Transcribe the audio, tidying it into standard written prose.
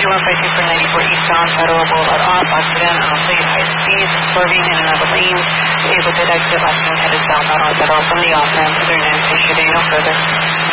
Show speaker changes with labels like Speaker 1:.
Speaker 1: 3152 for 94 eastbound Federal Boulevard off. Accident on please high speed, swerving in another lane. Able to exit left hand headed southbound on Federal from the off-ramp. Other than, should no further.